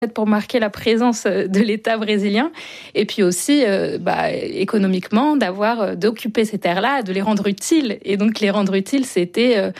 pour marquer la présence de l'État brésilien, et puis aussi économiquement d'occuper ces terres-là, de les rendre utiles. Et donc les rendre utiles, c'était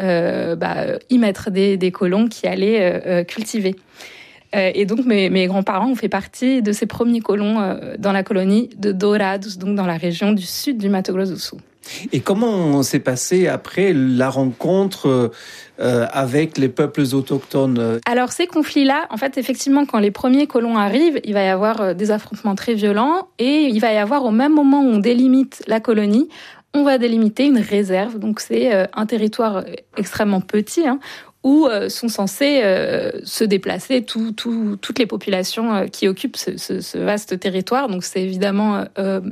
y mettre des colons qui allaient cultiver. Et donc mes grands-parents ont fait partie de ces premiers colons dans la colonie de Dourados, donc dans la région du sud du Mato Grosso do Sul. Et comment s'est passée après la rencontre avec les peuples autochtones? Alors ces conflits-là, en fait, effectivement, quand les premiers colons arrivent, il va y avoir des affrontements très violents, et il va y avoir, au même moment où on délimite la colonie, on va délimiter une réserve. Donc c'est un territoire extrêmement petit, où sont censés se déplacer toutes les populations qui occupent ce vaste territoire. Donc c'est évidemment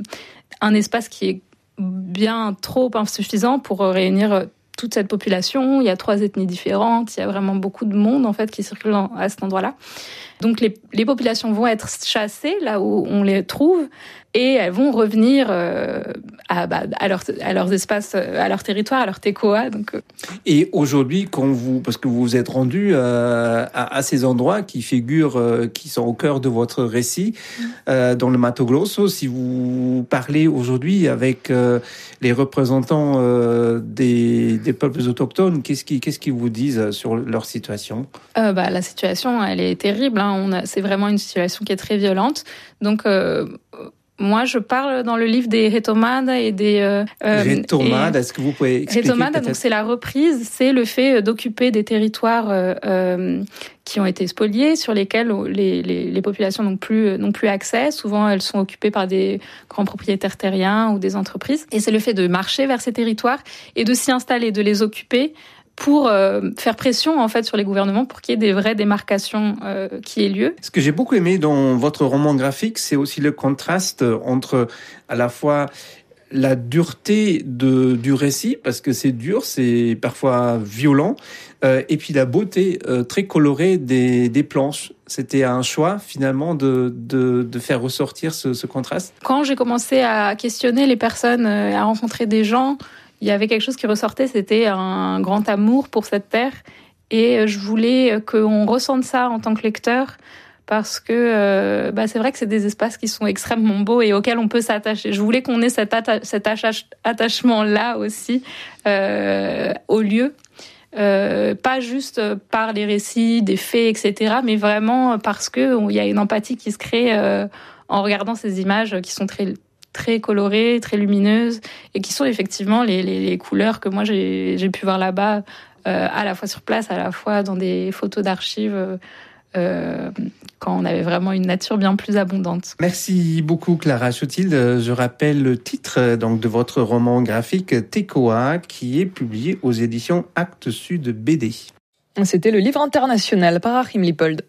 un espace qui est bien trop insuffisant pour réunir toute cette population. Il y a 3 ethnies différentes, il y a vraiment beaucoup de monde en fait qui circule à cet endroit-là. Donc les populations vont être chassées là où on les trouve, et elles vont revenir à leurs espaces, à leur territoire, à leur tekoa. Et aujourd'hui, parce que vous vous êtes rendu à ces endroits qui figurent, qui sont au cœur de votre récit, dans le Mato Grosso, si vous parlez aujourd'hui avec les représentants des peuples autochtones, qu'est-ce qu'ils vous disent sur leur situation? La situation, elle est terrible. C'est vraiment une situation qui est très violente. Donc moi, je parle dans le livre des retomada et des... Retomada, est-ce que vous pouvez expliquer? Retomada, donc c'est la reprise, c'est le fait d'occuper des territoires qui ont été spoliés, sur lesquels les populations n'ont plus accès. Souvent, elles sont occupées par des grands propriétaires terriens ou des entreprises. Et c'est le fait de marcher vers ces territoires et de s'y installer, de les occuper, pour faire pression en fait sur les gouvernements pour qu'il y ait des vraies démarcations qui aient lieu. Ce que j'ai beaucoup aimé dans votre roman graphique, c'est aussi le contraste entre à la fois la dureté du récit, parce que c'est dur, c'est parfois violent, et puis la beauté très colorée des planches. C'était un choix finalement de faire ressortir ce contraste. Quand j'ai commencé à questionner les personnes, à rencontrer des gens, il y avait quelque chose qui ressortait, c'était un grand amour pour cette terre. Et je voulais qu'on ressente ça en tant que lecteur, parce que c'est vrai que c'est des espaces qui sont extrêmement beaux et auxquels on peut s'attacher. Je voulais qu'on ait cet attachement-là aussi au lieu. Pas juste par les récits, des faits, etc., mais vraiment parce qu'il y a une empathie qui se crée en regardant ces images qui sont très colorées, très lumineuses, et qui sont effectivement les couleurs que moi j'ai pu voir là-bas, à la fois sur place, à la fois dans des photos d'archives, quand on avait vraiment une nature bien plus abondante. Merci beaucoup Clara Chotilde. Je rappelle le titre donc de votre roman graphique Tekoa, qui est publié aux éditions Actes Sud BD. C'était le livre international par Achim Lippold.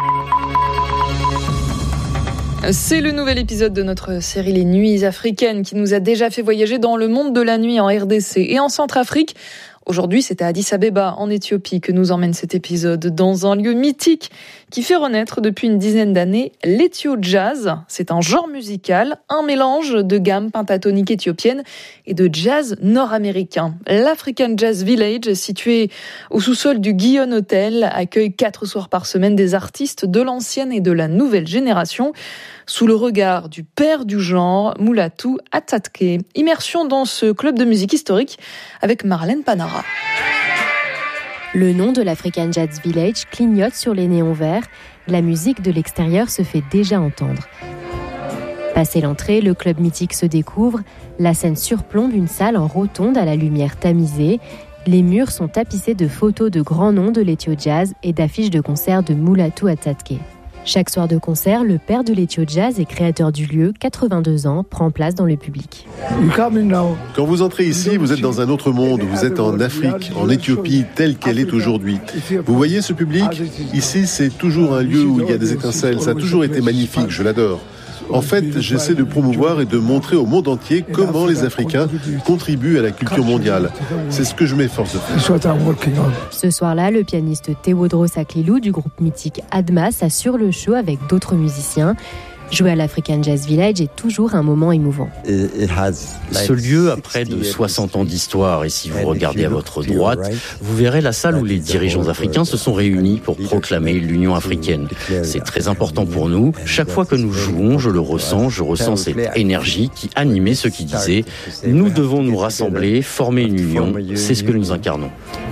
C'est le nouvel épisode de notre série Les Nuits africaines qui nous a déjà fait voyager dans le monde de la nuit en RDC et en Centrafrique. Aujourd'hui, c'est à Addis Abeba, en Éthiopie, que nous emmène cet épisode, dans un lieu mythique qui fait renaître depuis une dizaine d'années l'Ethio Jazz. C'est un genre musical, un mélange de gamme pentatonique éthiopienne et de jazz nord-américain. L'African Jazz Village, situé au sous-sol du Guion Hotel, accueille 4 soirs par semaine des artistes de l'ancienne et de la nouvelle génération, sous le regard du père du genre, Mulatu Atatke. Immersion dans ce club de musique historique avec Marlène Panara. Le nom de l'African Jazz Village clignote sur les néons verts. La musique de l'extérieur se fait déjà entendre. Passé l'entrée, le club mythique se découvre. La scène surplombe une salle en rotonde à la lumière tamisée. Les murs sont tapissés de photos de grands noms de l'Ethio Jazz et d'affiches de concerts de Mulatu Atatke. Chaque soir de concert, le père de l'Ethio Jazz et créateur du lieu, 82 ans, prend place dans le public. Quand vous entrez ici, vous êtes dans un autre monde. Vous êtes en Afrique, en Éthiopie, telle qu'elle est aujourd'hui. Vous voyez ce public ? Ici, c'est toujours un lieu où il y a des étincelles. Ça a toujours été magnifique, je l'adore. En fait, j'essaie de promouvoir et de montrer au monde entier comment les Africains contribuent à la culture mondiale. C'est ce que je m'efforce de faire. Ce soir-là, le pianiste Tewodros Aklilou du groupe mythique Admas assure le show avec d'autres musiciens. Jouer à l'African Jazz Village est toujours un moment émouvant. Ce lieu a près de 60 ans d'histoire et si vous regardez à votre droite, vous verrez la salle où les dirigeants africains se sont réunis pour proclamer l'Union africaine. C'est très important pour nous. Chaque fois que nous jouons, je ressens cette énergie qui animait ceux qui disaient « Nous devons nous rassembler, former une union ». C'est ce que nous incarnons.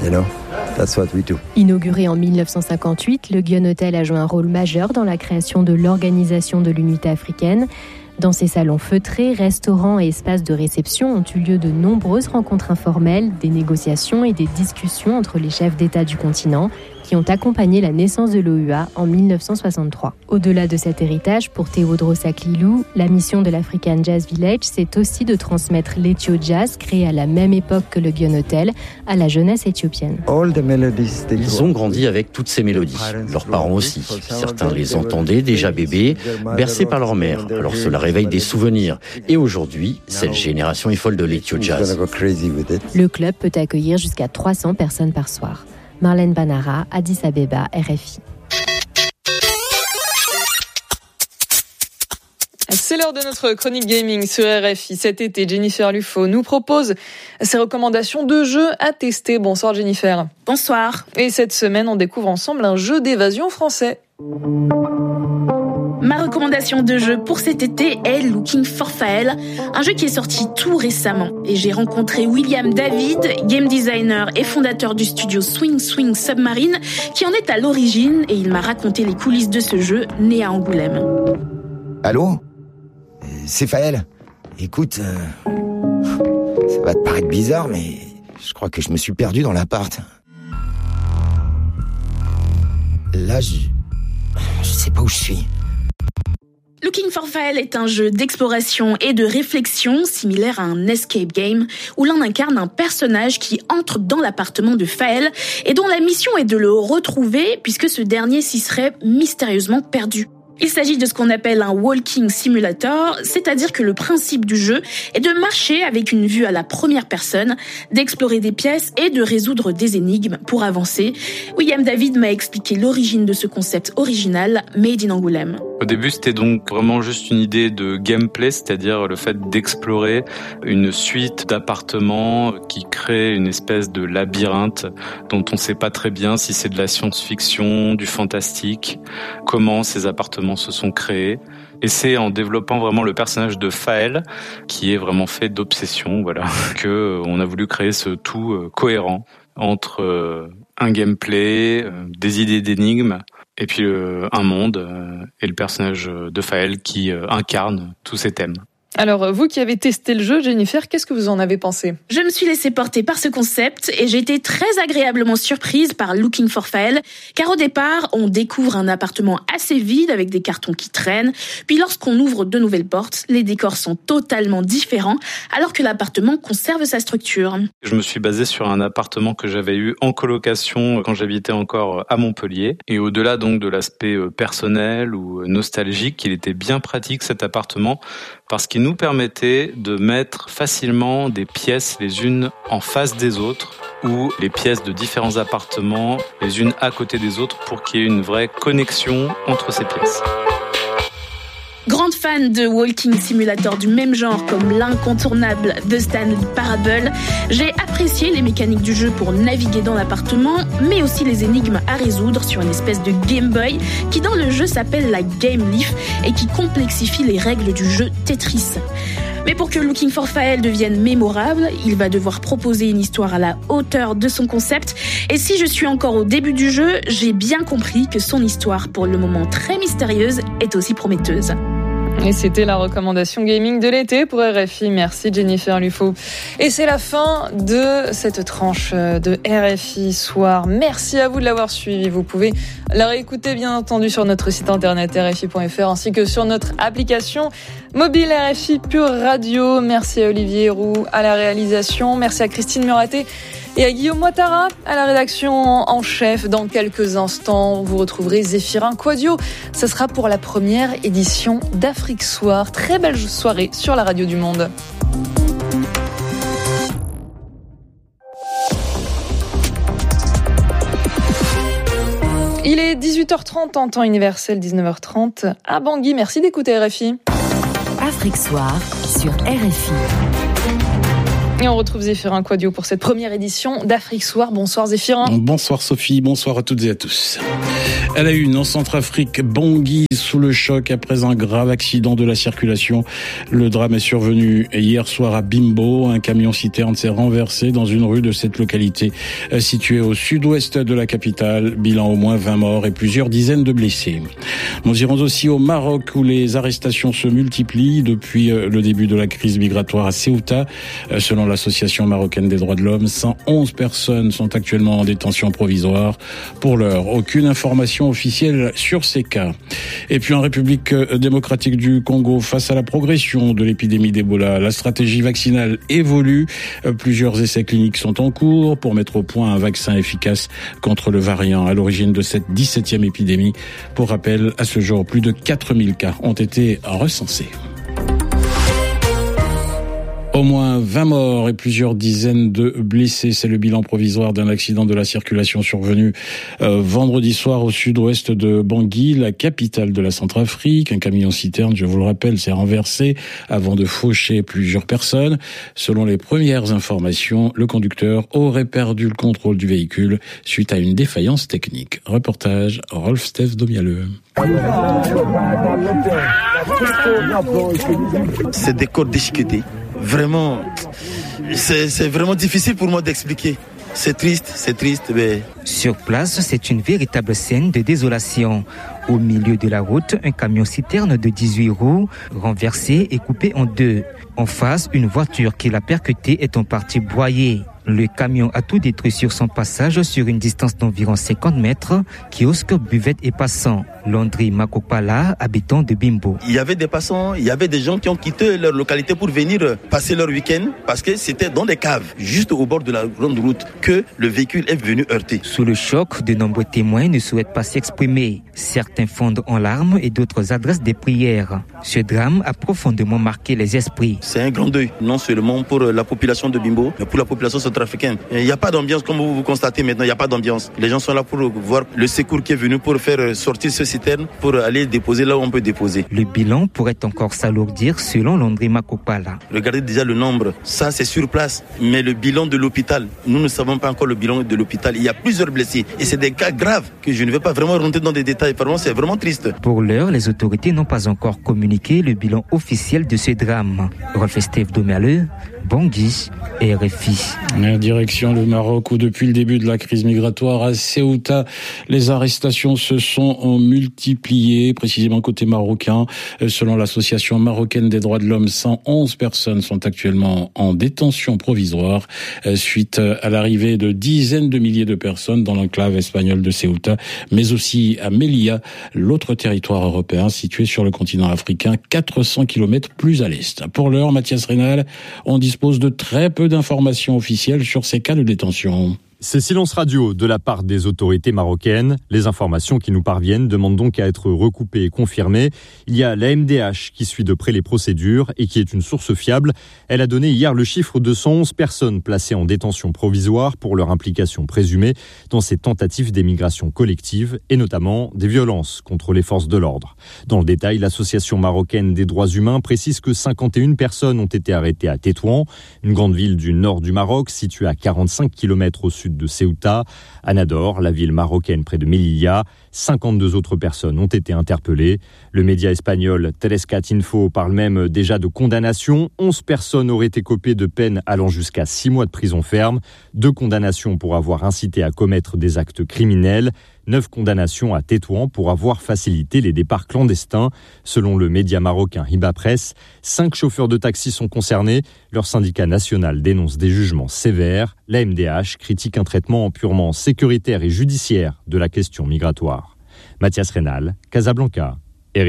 Inauguré en 1958, le Guyonotel a joué un rôle majeur dans la création de l'Organisation de l'Unité africaine. Dans ces salons feutrés, restaurants et espaces de réception ont eu lieu de nombreuses rencontres informelles, des négociations et des discussions entre les chefs d'État du continent qui ont accompagné la naissance de l'OUA en 1963. Au-delà de cet héritage, pour Théodros Aklilou, la mission de l'African Jazz Village, c'est aussi de transmettre l'Ethio Jazz, créé à la même époque que le Guyonotel, à la jeunesse éthiopienne. Ils ont grandi avec toutes ces mélodies, leurs parents aussi. Certains les entendaient déjà bébés, bercés par leur mère, alors cela réveille des souvenirs. Et aujourd'hui, cette génération est folle de l'Ethio Jazz. Le club peut accueillir jusqu'à 300 personnes par soir. Marlène Banara, Addis Abeba, RFI. C'est l'heure de notre chronique gaming sur RFI. Cet été, Jennifer Lufo nous propose ses recommandations de jeux à tester. Bonsoir Jennifer. Bonsoir. Et cette semaine, on découvre ensemble un jeu d'évasion français. Ma recommandation de jeu pour cet été est Looking for Fael, un jeu qui est sorti tout récemment. Et j'ai rencontré William David, game designer et fondateur du studio Swing Swing Submarine, qui en est à l'origine, et il m'a raconté les coulisses de ce jeu né à Angoulême. Allô ? C'est Fael. Écoute, ça va te paraître bizarre, mais je crois que je me suis perdu dans l'appart. Là, je sais pas où je suis. Looking for Fael est un jeu d'exploration et de réflexion similaire à un escape game où l'on incarne un personnage qui entre dans l'appartement de Fael et dont la mission est de le retrouver puisque ce dernier s'y serait mystérieusement perdu. Il s'agit de ce qu'on appelle un walking simulator, c'est-à-dire que le principe du jeu est de marcher avec une vue à la première personne, d'explorer des pièces et de résoudre des énigmes pour avancer. William David m'a expliqué l'origine de ce concept original, made in Angoulême. Au début, c'était donc vraiment juste une idée de gameplay, c'est-à-dire le fait d'explorer une suite d'appartements qui crée une espèce de labyrinthe dont on ne sait pas très bien si c'est de la science-fiction, du fantastique, comment ces appartements se sont créés. Et c'est en développant vraiment le personnage de Fael, qui est vraiment fait d'obsession, voilà, que on a voulu créer ce tout cohérent entre un gameplay, des idées d'énigmes, et puis un monde et le personnage de Fael qui incarne tous ces thèmes. Alors, vous qui avez testé le jeu, Jennifer, qu'est-ce que vous en avez pensé ? Je me suis laissée porter par ce concept et j'ai été très agréablement surprise par Looking for Fael, car au départ, on découvre un appartement assez vide avec des cartons qui traînent, puis lorsqu'on ouvre de nouvelles portes, les décors sont totalement différents, alors que l'appartement conserve sa structure. Je me suis basé sur un appartement que j'avais eu en colocation quand j'habitais encore à Montpellier, et au-delà donc de l'aspect personnel ou nostalgique, il était bien pratique cet appartement, parce qu'il nous permettait de mettre facilement des pièces les unes en face des autres ou les pièces de différents appartements les unes à côté des autres pour qu'il y ait une vraie connexion entre ces pièces. Grande fan de walking simulator du même genre comme l'incontournable The Stanley Parable, j'ai apprécié les mécaniques du jeu pour naviguer dans l'appartement, mais aussi les énigmes à résoudre sur une espèce de Game Boy qui dans le jeu s'appelle la Game Leaf et qui complexifie les règles du jeu Tetris. Mais pour que Looking for Fael devienne mémorable, il va devoir proposer une histoire à la hauteur de son concept. Et si je suis encore au début du jeu, j'ai bien compris que son histoire, pour le moment très mystérieuse, est aussi prometteuse. Et c'était la recommandation gaming de l'été pour RFI. Merci Jennifer Lufo. Et c'est la fin de cette tranche de RFI Soir. Merci à vous de l'avoir suivi. Vous pouvez la réécouter bien entendu sur notre site internet rfi.fr ainsi que sur notre application mobile RFI Pure Radio. Merci à Olivier Roux à la réalisation. Merci à Christine Muraté et à Guillaume Ouattara à la rédaction en chef. Dans quelques instants, vous retrouverez Zéphirin Quadio. Ce sera pour la première édition d'Afrique Soir. Très belle soirée sur la radio du Monde. Il est 18h30 en temps universel, 19h30 à Bangui. Merci d'écouter RFI. Afrique Soir sur RFI. Et on retrouve Zéphirin Quadio pour cette première édition d'Afrique Soir. Bonsoir Zéphirin. Bonsoir Sophie, bonsoir à toutes et à tous. À la une, en Centrafrique, Bangui sous le choc après un grave accident de la circulation. Le drame est survenu hier soir à Bimbo. Un camion-citerne s'est renversé dans une rue de cette localité située au sud-ouest de la capitale. Bilan au moins 20 morts et plusieurs dizaines de blessés. Nous irons aussi au Maroc où les arrestations se multiplient depuis le début de la crise migratoire à Ceuta. Selon l'Association marocaine des droits de l'homme, 111 personnes sont actuellement en détention provisoire. Pour l'heure, aucune information officielle sur ces cas. Et puis en République démocratique du Congo, face à la progression de l'épidémie d'Ebola, la stratégie vaccinale évolue. Plusieurs essais cliniques sont en cours pour mettre au point un vaccin efficace contre le variant à l'origine de cette 17e épidémie. Pour rappel, à ce jour, plus de 4000 cas ont été recensés. Au moins 20 morts et plusieurs dizaines de blessés. C'est le bilan provisoire d'un accident de la circulation survenu vendredi soir au sud-ouest de Bangui, la capitale de la Centrafrique. Un camion-citerne, je vous le rappelle, s'est renversé avant de faucher plusieurs personnes. Selon les premières informations, le conducteur aurait perdu le contrôle du véhicule suite à une défaillance technique. Reportage Rolf-Steph Domialeux. C'est des corps déchiquetés. Vraiment, c'est vraiment difficile pour moi d'expliquer. C'est triste, mais... Sur place, c'est une véritable scène de désolation. Au milieu de la route, un camion-citerne de 18 roues, renversé et coupé en deux. En face, une voiture qui l'a percuté est en partie broyée. Le camion a tout détruit sur son passage sur une distance d'environ 50 mètres. Kiosque, buvette et passants. Landry Makopala, habitant de Bimbo. Il y avait des passants, il y avait des gens qui ont quitté leur localité pour venir passer leur week-end parce que c'était dans des caves, juste au bord de la grande route, que le véhicule est venu heurter. Sous le choc, de nombreux témoins ne souhaitent pas s'exprimer. Certains fondent en larmes et d'autres adressent des prières. Ce drame a profondément marqué les esprits. C'est un grand deuil, non seulement pour la population de Bimbo, mais pour la population centrafricaine. Il n'y a pas d'ambiance, comme vous constatez maintenant, il n'y a pas d'ambiance. Les gens sont là pour voir le secours qui est venu pour faire sortir ce citerne, pour aller déposer là où on peut déposer. Le bilan pourrait encore s'alourdir selon Landry Makopala. Regardez déjà le nombre, ça c'est sur place, mais le bilan de l'hôpital, nous ne savons pas encore le bilan de l'hôpital. Il y a plusieurs blessés et c'est des cas graves que je ne vais pas vraiment rentrer dans des détails. Vraiment, c'est vraiment triste. Pour l'heure, les autorités n'ont pas encore communiqué le bilan officiel de ce drame. Rolf-Steph Domialeux, Bangui et RFI. Direction le Maroc où depuis le début de la crise migratoire à Ceuta, les arrestations se sont multipliées, précisément côté marocain. Selon l'Association marocaine des droits de l'homme, 111 personnes sont actuellement en détention provisoire suite à l'arrivée de dizaines de milliers de personnes dans l'enclave espagnole de Ceuta, mais aussi à Melilla, l'autre territoire européen situé sur le continent africain, 400 km plus à l'est. Pour l'heure, Mathias Rénal, on dispose de très peu d'informations officielles sur ces cas de détention. C'est silence radio de la part des autorités marocaines. Les informations qui nous parviennent demandent donc à être recoupées et confirmées. Il y a la MDH qui suit de près les procédures et qui est une source fiable. Elle a donné hier le chiffre de 111 personnes placées en détention provisoire pour leur implication présumée dans ces tentatives d'émigration collective et notamment des violences contre les forces de l'ordre. Dans le détail, l'Association marocaine des droits humains précise que 51 personnes ont été arrêtées à Tétouan, une grande ville du nord du Maroc située à 45 km au sud de Ceuta. À Nador, la ville marocaine près de Melilla, 52 autres personnes ont été interpellées. Le média espagnol Telescat Info parle même déjà de condamnation. 11 personnes auraient écopé de peines allant jusqu'à 6 mois de prison ferme. 2 condamnations pour avoir incité à commettre des actes criminels. 9 condamnations à Tétouan pour avoir facilité les départs clandestins. Selon le média marocain Hiba Press, 5 chauffeurs de taxi sont concernés. Leur syndicat national dénonce des jugements sévères. La MDH critique un traitement purement sécuritaire et judiciaire de la question migratoire. Mathias Rénal, Casablanca, RFI.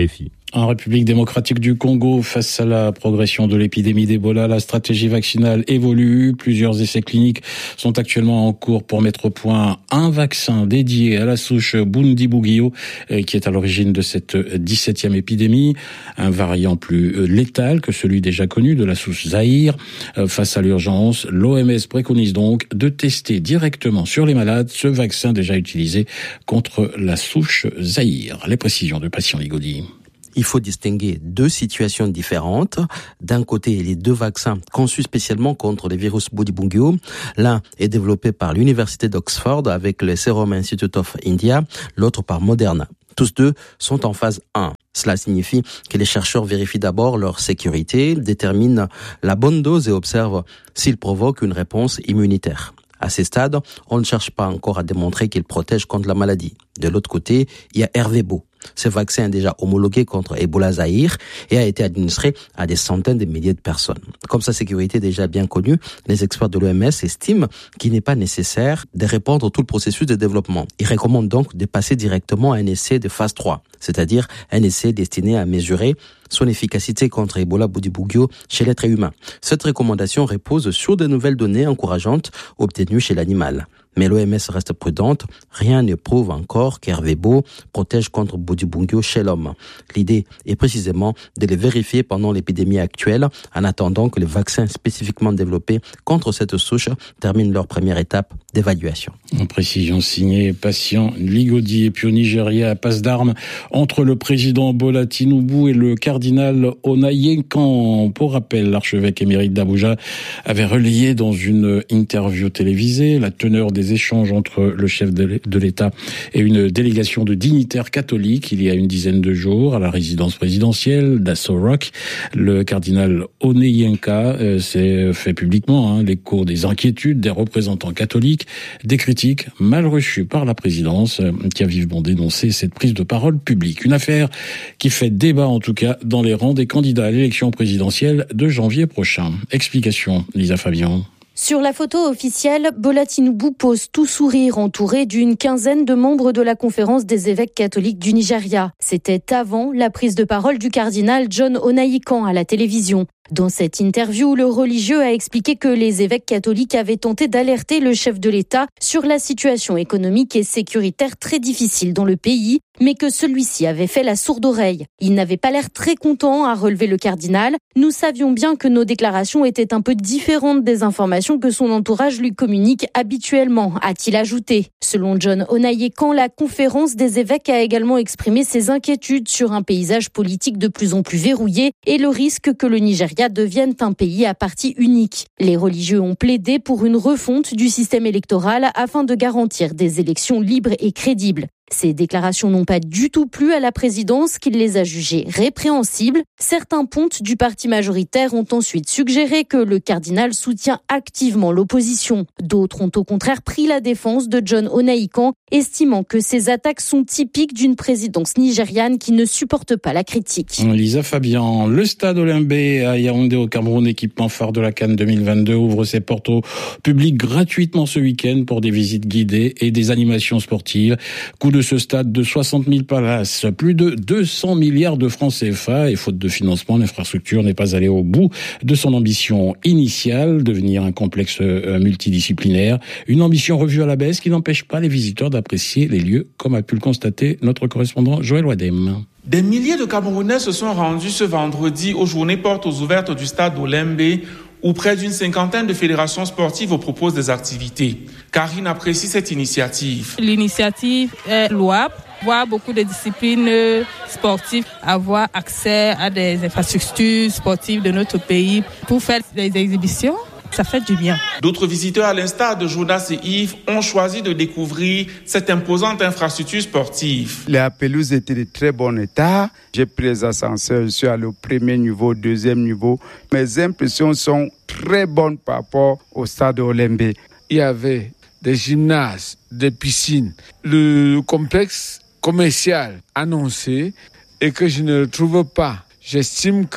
En République démocratique du Congo, face à la progression de l'épidémie d'Ebola, la stratégie vaccinale évolue. Plusieurs essais cliniques sont actuellement en cours pour mettre au point un vaccin dédié à la souche Bundibugyo, qui est à l'origine de cette 17e épidémie. Un variant plus létal que celui déjà connu de la souche Zaïre. Face à l'urgence, l'OMS préconise donc de tester directement sur les malades ce vaccin déjà utilisé contre la souche Zaïre. Les précisions de Patient Ligodi. Il faut distinguer deux situations différentes. D'un côté, les deux vaccins conçus spécialement contre le virus Bundibugyo. L'un est développé par l'Université d'Oxford avec le Serum Institute of India, l'autre par Moderna. Tous deux sont en phase 1. Cela signifie que les chercheurs vérifient d'abord leur sécurité, déterminent la bonne dose et observent s'ils provoquent une réponse immunitaire. À ces stades, on ne cherche pas encore à démontrer qu'ils protègent contre la maladie. De l'autre côté, il y a Ervebo. Ce vaccin est déjà homologué contre Ebola Zaïre et a été administré à des centaines de milliers de personnes. Comme sa sécurité est déjà bien connue, les experts de l'OMS estiment qu'il n'est pas nécessaire de répandre tout le processus de développement. Ils recommandent donc de passer directement à un essai de phase 3, c'est-à-dire un essai destiné à mesurer son efficacité contre Ebola Bundibugyo chez l'être humain. Cette recommandation repose sur de nouvelles données encourageantes obtenues chez l'animal. Mais l'OMS reste prudente. Rien ne prouve encore qu'Ervebo protège contre Bundibugyo chez l'homme. L'idée est précisément de les vérifier pendant l'épidémie actuelle, en attendant que les vaccins spécifiquement développés contre cette souche terminent leur première étape d'évaluation. En précision signée Patient Ligodi. Et puis au Nigeria, passe d'armes entre le président Bola Tinubu et le cardinal Onayenkan. Pour rappel, l'archevêque émérite d'Abuja avait relayé dans une interview télévisée la teneur des échanges entre le chef de l'État et une délégation de dignitaires catholiques il y a une dizaine de jours à la résidence présidentielle d'Aso Rock. Le cardinal Onayenka s'est fait publiquement l'écho des inquiétudes des représentants catholiques, des critiques mal reçues par la présidence qui a vivement dénoncé cette prise de parole publique. Une affaire qui fait débat en tout cas dans les rangs des candidats à l'élection présidentielle de janvier prochain. Explication, Lisa Fabian. Sur la photo officielle, Bola Tinubu pose tout sourire entouré d'une quinzaine de membres de la conférence des évêques catholiques du Nigeria. C'était avant la prise de parole du cardinal John Onayenkan à la télévision. Dans cette interview, le religieux a expliqué que les évêques catholiques avaient tenté d'alerter le chef de l'État sur la situation économique et sécuritaire très difficile dans le pays, mais que celui-ci avait fait la sourde oreille. Il n'avait pas l'air très content, a relevé le cardinal. Nous savions bien que nos déclarations étaient un peu différentes des informations que son entourage lui communique habituellement, a-t-il ajouté. Selon John Onayenkan, la conférence des évêques a également exprimé ses inquiétudes sur un paysage politique de plus en plus verrouillé et le risque que le Nigeria devienne un pays à parti unique. Les religieux ont plaidé pour une refonte du système électoral afin de garantir des élections libres et crédibles. Ces déclarations n'ont pas du tout plu à la présidence qui les a jugées répréhensibles. Certains pontes du parti majoritaire ont ensuite suggéré que le cardinal soutient activement l'opposition. D'autres ont au contraire pris la défense de John Onayenkan, estimant que ces attaques sont typiques d'une présidence nigériane qui ne supporte pas la critique. Lisa Fabian, le stade Olembe à Yaoundé au Cameroun, équipement phare de la CAN 2022, ouvre ses portes au public gratuitement ce week-end pour des visites guidées et des animations sportives. Coût de ce stade de 60 000 places, plus de 200 milliards de francs CFA, et faute de financement, l'infrastructure n'est pas allée au bout de son ambition initiale, devenir un complexe multidisciplinaire. Une ambition revue à la baisse qui n'empêche pas les visiteurs d'apprécier les lieux, comme a pu le constater notre correspondant Joël Wadem. Des milliers de Camerounais se sont rendus ce vendredi aux journées portes ouvertes du stade Olembe, où près d'une cinquantaine de fédérations sportives proposent des activités. Karine apprécie cette initiative. L'initiative est louable. Voir beaucoup de disciplines sportives, avoir accès à des infrastructures sportives de notre pays pour faire des exhibitions. Ça fait du bien. D'autres visiteurs, à l'instar de Jonas et Yves, ont choisi de découvrir cette imposante infrastructure sportive. La pelouse était de très bon état. J'ai pris les ascenseurs, je suis allé au premier niveau, deuxième niveau. Mes impressions sont très bonnes par rapport au stade Olembe. Il y avait des gymnases, des piscines. Le complexe commercial annoncé et que je ne le trouve pas. J'estime que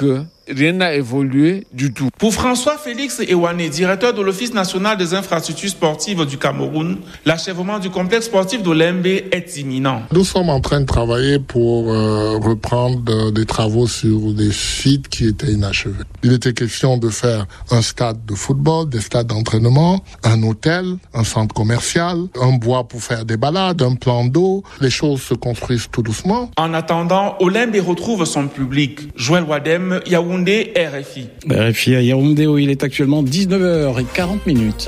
rien n'a évolué du tout. Pour François-Félix Ewane, directeur de l'Office national des infrastructures sportives du Cameroun, l'achèvement du complexe sportif d'Olembe est imminent. Nous sommes en train de travailler pour reprendre des travaux sur des sites qui étaient inachevés. Il était question de faire un stade de football, des stades d'entraînement, un hôtel, un centre commercial, un bois pour faire des balades, un plan d'eau. Les choses se construisent tout doucement. En attendant, Olembe retrouve son public. Joël Wadem, Yaoundé, RFI. RFI à Yaoundé, où il est actuellement 19h40.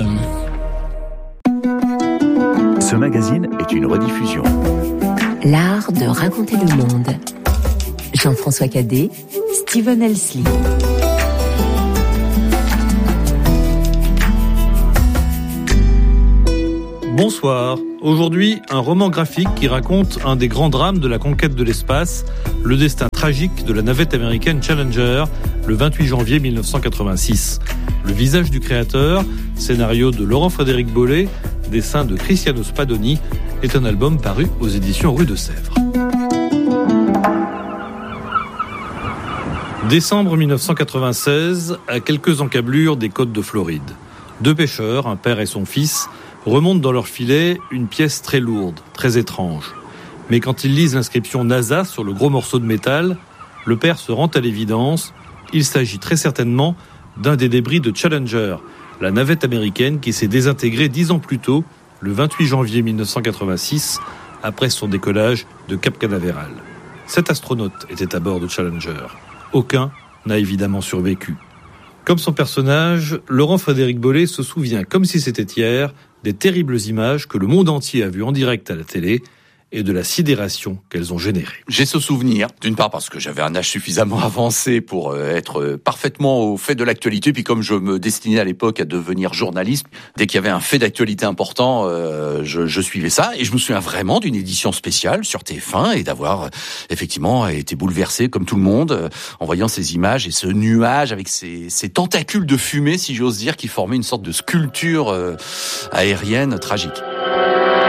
Ce magazine est une rediffusion. L'art de raconter le monde. Jean-François Cadet, Steven Elsley. Bonsoir. Aujourd'hui, un roman graphique qui raconte un des grands drames de la conquête de l'espace, le destin tragique de la navette américaine Challenger, le 28 janvier 1986. Le visage du créateur, scénario de Laurent-Frédéric Bollet, dessin de Cristiano Spadoni, est un album paru aux éditions Rue de Sèvres. Décembre 1996, à quelques encablures des côtes de Floride. Deux pêcheurs, un père et son fils, remontent dans leur filet une pièce très lourde, très étrange. Mais quand ils lisent l'inscription NASA sur le gros morceau de métal, le père se rend à l'évidence, il s'agit très certainement d'un des débris de Challenger, la navette américaine qui s'est désintégrée 10 ans plus tôt, le 28 janvier 1986, après son décollage de Cap Canaveral. 7 astronautes étaient à bord de Challenger. Aucun n'a évidemment survécu. Comme son personnage, Laurent-Frédéric Bollet se souvient, comme si c'était hier, des terribles images que le monde entier a vues en direct à la télé et de la sidération qu'elles ont générée. J'ai ce souvenir, d'une part parce que j'avais un âge suffisamment avancé pour être parfaitement au fait de l'actualité, puis comme je me destinais à l'époque à devenir journaliste, dès qu'il y avait un fait d'actualité important, je suivais ça, et je me souviens vraiment d'une édition spéciale sur TF1 et d'avoir effectivement été bouleversé comme tout le monde en voyant ces images et ce nuage avec ces tentacules de fumée, si j'ose dire, qui formaient une sorte de sculpture aérienne tragique.